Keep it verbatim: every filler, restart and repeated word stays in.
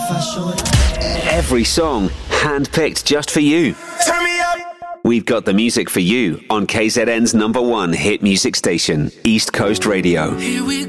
Every song handpicked just for you. Turn me up. We've got the music for you on K Z N's number one hit music station, East Coast Radio. Here we